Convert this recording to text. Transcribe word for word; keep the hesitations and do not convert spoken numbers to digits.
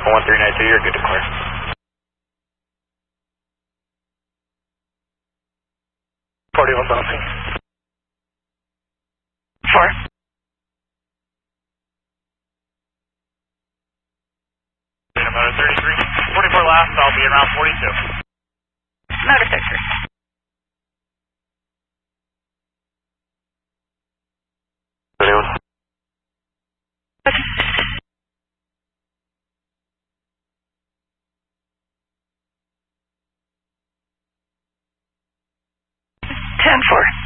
Alpha one three nine two, you're good to clear. forty-one bouncing. Four. Motor thirty-three. forty-four last, I'll be around forty-two. Motor thirty-three. Anyone? ten four.